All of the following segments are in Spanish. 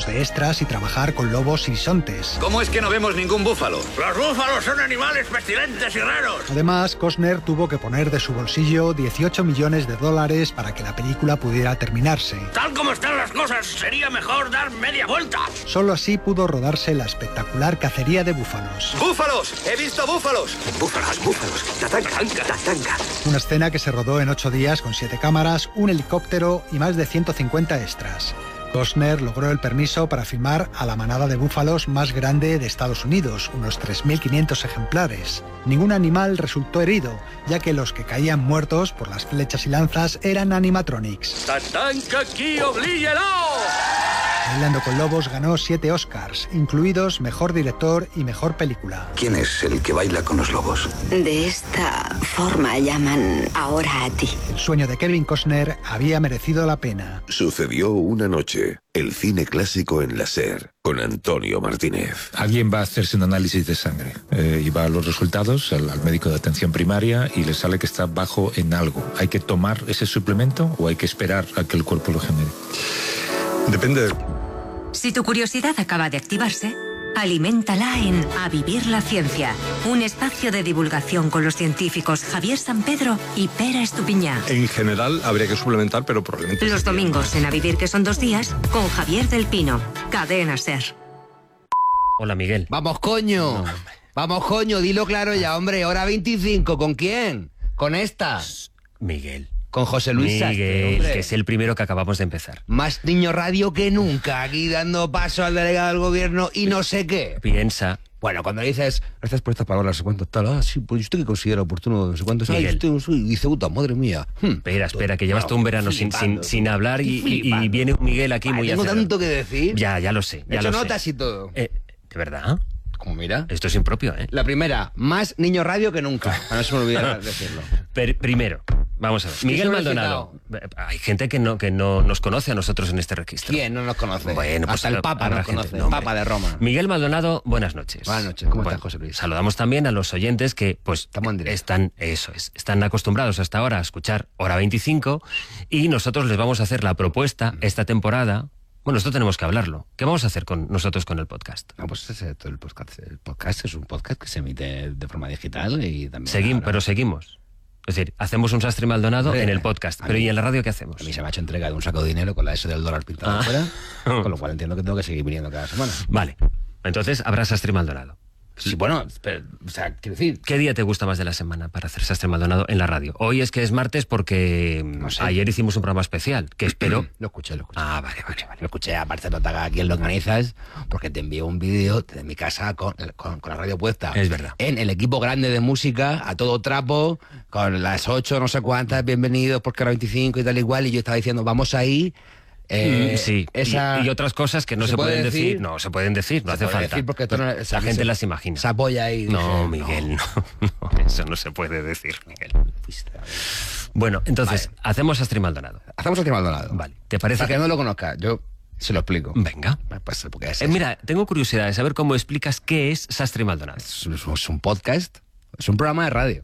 de extras y trabajar con lobos y bisontes. ¿Cómo es que no vemos ningún búfalo? Los búfalos son animales pestilentes y raros. Además, Costner tuvo que poner de su bolsillo $18 millones para que la película pudiera terminarse. Tal como están las cosas, sería mejor dar media vuelta. Solo así pudo rodarse la espectacular cacería de búfalos. ¡Búfalos! ¡He visto búfalos! Búfalos, búfalos. Tatanga. Una escena que se rodó en 8 días con 7 cámaras, un helicóptero y más de 150 extras. Costner logró el permiso para filmar a la manada de búfalos más grande de Estados Unidos, unos 3.500 ejemplares. Ningún animal resultó herido, ya que los que caían muertos por las flechas y lanzas eran animatronics. Tatanka aquí, oblíguelo. Bailando con Lobos ganó 7 Oscars, incluidos Mejor Director y Mejor Película. ¿Quién es el que baila con los lobos? De esta forma llaman ahora a ti. El sueño de Kevin Costner había merecido la pena. Sucedió una noche. El cine clásico en la SER, con Antonio Martínez. Alguien va a hacerse un análisis de sangre y va a los resultados al médico de atención primaria y le sale que está bajo en algo. ¿Hay que tomar ese suplemento o hay que esperar a que el cuerpo lo genere? Depende. Si tu curiosidad acaba de activarse, aliméntala en A Vivir la Ciencia, un espacio de divulgación con los científicos Javier Sampedro y Pera Estupiñá. En general habría que suplementar, pero probablemente... Los domingos en A Vivir, que son 2 días, con Javier del Pino, Cadena SER. Hola, Miguel. Vamos, coño. Vamos, coño, dilo claro ya, hombre. Hora 25, ¿con quién? Con esta. Miguel. Con José Luis Sastre, Miguel, que es el primero que acabamos de empezar. Más niño radio que nunca, aquí dando paso al delegado del gobierno y no sé qué. Piensa. Bueno, cuando dices, gracias por estas palabras, no sé cuánto tal, sí, pues usted que considera oportuno, no sé cuánto, y dice, puta, madre mía. Espera, que llevas tú un verano sin hablar y viene un Miguel aquí muy Tengo acelerado. tanto que decir. Ya lo sé. He hecho notas y todo. ¿De verdad? Como mira. Esto es impropio, ¿eh? La primera, más niño radio que nunca. Para no se me olvide decirlo. Primero, vamos a ver. Miguel Maldonado. Hay gente que no nos conoce a nosotros en este registro. ¿Quién no nos conoce? Bueno, pues hasta el Papa nos conoce. No, Papa de Roma. Miguel Maldonado, buenas noches. Buenas noches. ¿Cómo estás, José Luis? Saludamos también a los oyentes que, pues, están acostumbrados hasta ahora a escuchar Hora 25 y nosotros les vamos a hacer la propuesta esta temporada. Bueno, esto tenemos que hablarlo. ¿Qué vamos a hacer nosotros con el podcast? No, pues todo el podcast. El podcast es un podcast que se emite de forma digital y también... Pero seguimos. Es decir, hacemos un Sastre Maldonado en el podcast. Pero ¿y en la radio qué hacemos? A mí se me ha hecho entrega de un saco de dinero con la S del dólar pintado afuera, con lo cual entiendo que tengo que seguir viniendo cada semana. Vale. Entonces habrá Sastre Maldonado. Sí, bueno, pero, o sea, quiero decir... ¿Qué día te gusta más de la semana para hacer Sastre Maldonado en la radio? Hoy es que es martes porque ayer hicimos un programa especial, que espero... Lo escuché. Ah, vale. Lo escuché, aparte no te haga quién lo organizas, porque te envío un vídeo de mi casa con la radio puesta. Es verdad. En el equipo grande de música, a todo trapo, con las 8 no sé cuántas, bienvenidos porque era 25 y tal igual, y yo estaba diciendo, vamos ahí... sí, y otras cosas que no se pueden decir. No se pueden decir, no hace falta. Porque la gente las imagina. Se apoya ahí. No, Miguel, no, eso no se puede decir, Miguel. Bueno, entonces, hacemos Sastre Maldonado. Hacemos Sastre Maldonado. Vale, ¿te parece? Para que no lo conozca, yo se lo explico. Venga. Pues, porque mira, tengo curiosidad de saber cómo explicas qué es Sastre Maldonado. Es un podcast, es un programa de radio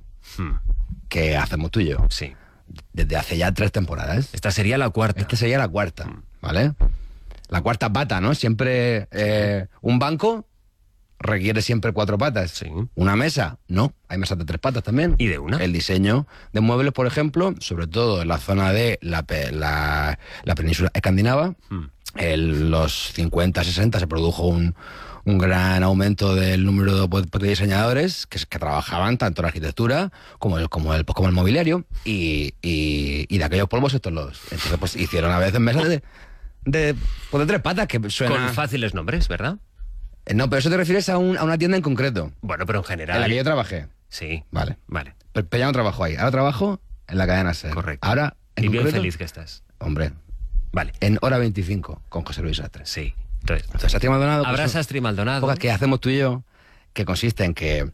que hacemos tú y yo. Sí. Desde hace ya 3 temporadas. Esta sería la cuarta. Esta sería la cuarta, ¿vale? La cuarta pata, ¿no? Siempre un banco requiere siempre 4 patas. Sí. Una mesa, no. Hay mesas de 3 patas también. ¿Y de una? El diseño de muebles, por ejemplo, sobre todo en la zona de la península escandinava, en los 50, 60 se produjo un gran aumento del número de diseñadores que trabajaban tanto en la arquitectura como el mobiliario y de aquellos polvos estos lodos. Entonces pues hicieron a veces mesas de 3 patas que suena... Con fáciles nombres, ¿verdad? No, pero eso te refieres a una tienda en concreto. Bueno, pero en general... En la que yo trabajé. Sí. Vale. Pero ya no trabajo ahí. Ahora trabajo en la cadena SER. Correcto. Ahora, en y bien concreto, feliz que estás. Hombre. Vale. En Hora 25 con José Luis Sastre. Sí. Entonces, Sastre Maldonado... Habrá Sastre Maldonado. Que hacemos tú y yo, que consiste en que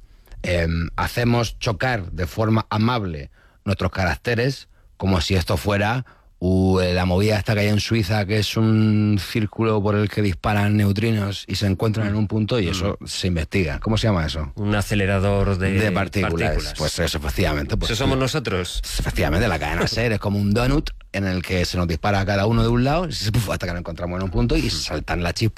hacemos chocar de forma amable nuestros caracteres, como si esto fuera la movida esta que hay en Suiza, que es un círculo por el que disparan neutrinos y se encuentran en un punto y eso se investiga. ¿Cómo se llama eso? Un acelerador de partículas. Pues eso, efectivamente. Pues, ¿eso somos nosotros? Efectivamente, la cadena SER es como un donut en el que se nos dispara a cada uno de un lado hasta que nos encontramos en un punto y saltan las chispas